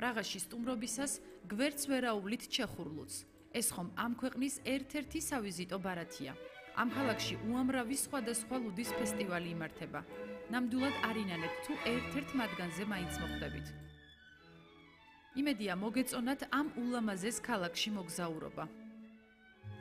პრაღაში სტუმრობისას გვერდს ვერაუვლით ჩეხურლუց. ეს ხომ ამ ქვეყნის ერთ-ერთი სავიზიტო ბარათია. ამ ქალაქში უამრავი სხვადასხვა ლუდის ფესტივალი იმართება. ნამდვილად არ ინანეთ თუ ერთ-ერთ მათგანზე მაინც მოხვდებით. იმედია მოგეწონათ ამ ულამაზეს ქალაქში მოგზაურობა.